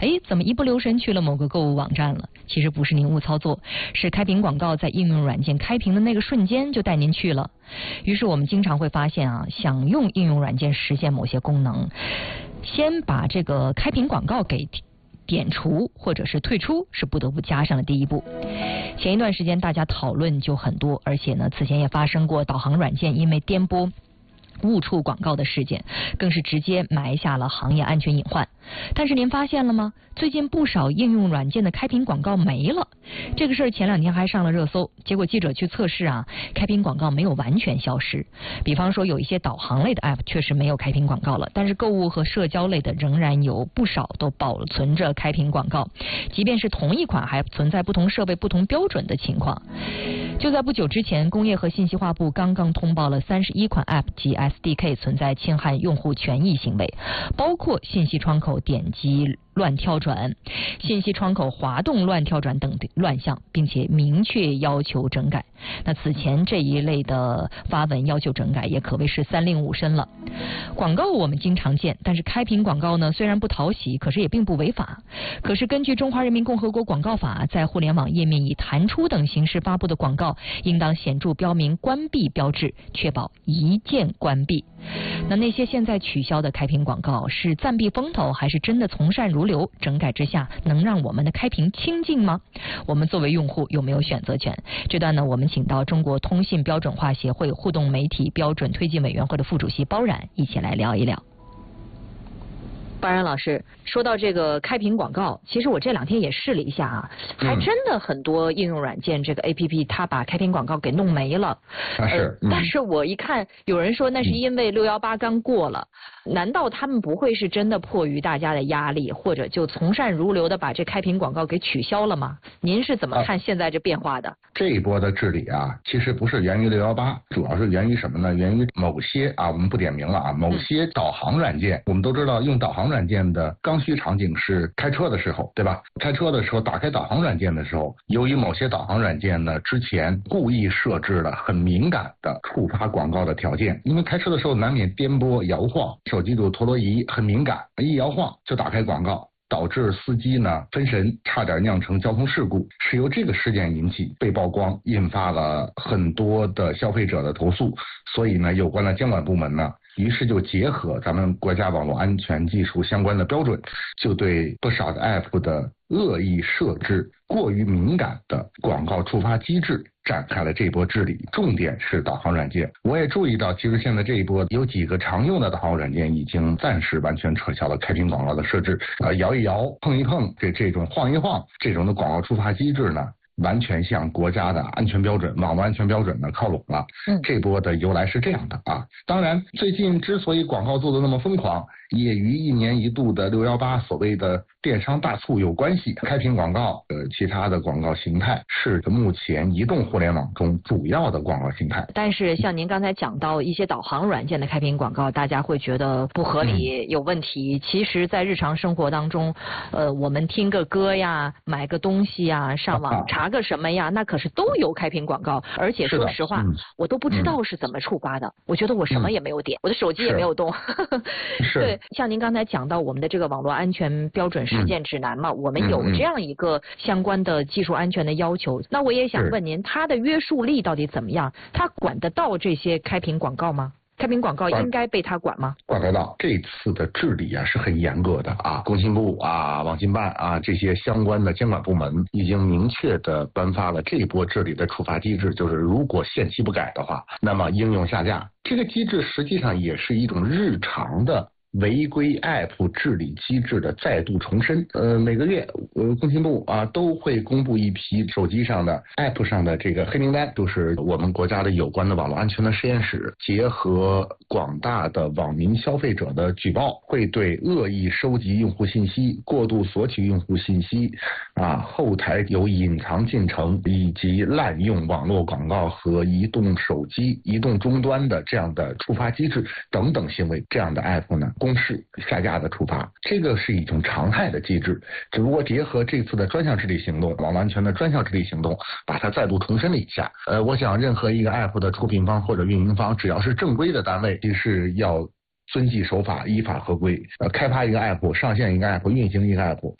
怎么一不留神去了某个购物网站了？其实不是您误操作，是开屏广告在应用软件开屏的那个瞬间就带您去了。于是我们经常会发现想用应用软件实现某些功能，先把这个开屏广告给点除或者是退出，是不得不加上的第一步。前一段时间大家讨论就很多，而且呢，此前也发生过导航软件因为颠簸误触广告的事件，更是直接埋下了行业安全隐患。但是您发现了吗？最近不少应用软件的开屏广告没了，这个事儿前2天还上了热搜。结果记者去测试开屏广告没有完全消失。比方说有一些导航类的 app 确实没有开屏广告了，但是购物和社交类的仍然有不少都保存着开屏广告，即便是同一款还存在不同设备不同标准的情况。就在不久之前，工业和信息化部刚刚通报了31款 app 及 SDK 存在侵害用户权益行为，包括信息窗口点击乱跳转、信息窗口滑动乱跳转等乱象，并且明确要求整改。那此前这一类的发文要求整改也可谓是三令五申了。广告我们经常见，但是开屏广告呢，虽然不讨喜，可是也并不违法。可是根据《中华人民共和国广告法》，在互联网页面以弹出等形式发布的广告，应当显著标明关闭标志，确保一键关闭。那些现在取消的开屏广告是暂避风头，还是真的从善如流？整改之下能让我们的开屏清净吗？我们作为用户有没有选择权？这段呢，我们请到中国通信标准化协会互动媒体标准推进委员会的副主席包冉一起来聊一聊。包冉老师，说到这个开屏广告，其实我这2天也试了一下还真的很多应用软件这个 APP 它把开屏广告给弄没了。但是我一看有人说那是因为618刚过了，难道他们不会是真的迫于大家的压力，或者就从善如流的把这开屏广告给取消了吗？您是怎么看现在这变化的？ 这一波的治理其实不是源于618，主要是源于什么呢？源于某些我们不点名了某些导航软件。我们都知道用导航软件的刚需场景是开车的时候，对吧？开车的时候打开导航软件的时候，由于某些导航软件呢之前故意设置了很敏感的触发广告的条件，因为开车的时候难免颠簸摇晃，手机的陀螺仪很敏感，一摇晃就打开广告，导致司机呢分神，差点酿成交通事故。是由这个事件引起，被曝光，引发了很多的消费者的投诉。所以呢，有关的监管部门呢，于是就结合咱们国家网络安全技术相关的标准，就对不少的 app 的恶意设置、过于敏感的广告触发机制展开了这一波治理。重点是导航软件。我也注意到，其实现在这一波有几个常用的导航软件已经暂时完全撤销了开屏广告的设置，摇一摇、碰一碰，这种晃一晃这种的广告触发机制呢，完全向国家的安全标准、网络安全标准呢靠拢了。这波的由来是这样的当然，最近之所以广告做得那么疯狂，也与1年1度的618所谓的电商大促有关系。开屏广告其他的广告形态是目前移动互联网中主要的广告形态。 但是像您刚才讲到一些导航软件的开屏广告，大家会觉得不合理、有问题。其实在日常生活当中我们听个歌呀，买个东西呀，上网查个什么呀，那可是都有开屏广告。而且说实话我都不知道是怎么触发的。我觉得我什么也没有点，我的手机也没有动对，像您刚才讲到我们的这个网络安全标准实践指南嘛，我们有这样一个相关的技术安全的要求。那我也想问您，它的约束力到底怎么样？它管得到这些开屏广告吗？开屏广告应该被它管吗？ 管得到。这次的治理是很严格的工信部网信办这些相关的监管部门已经明确的颁发了这一波治理的处罚机制，就是如果限期不改的话，那么应用下架。这个机制实际上也是一种日常的违规 app 治理机制的再度重申。每个月工信部都会公布一批手机上的 app 上的这个黑名单，就是我们国家的有关的网络安全的实验室结合广大的网民消费者的举报，会对恶意收集用户信息、过度索取用户信息后台有隐藏进程以及滥用网络广告和移动手机、移动终端的这样的触发机制等等行为，这样的 app 呢公示下架的处罚。这个是一种常态的机制，只不过结合这次的专项治理行动，网络安全的专项治理行动，把它再度重申了一下。我想任何一个 app 的出品方或者运营方，只要是正规的单位，其实要遵纪守法、依法合规。开发一个 app、上线一个 app、运行一个 app，